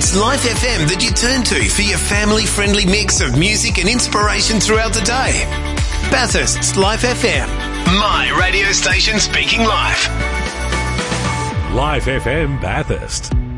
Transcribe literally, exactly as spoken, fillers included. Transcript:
It's Life F M that you turn to for your family-friendly mix of music and inspiration throughout the day. Bathurst's Life F M. My radio station speaking life. Life F M Bathurst.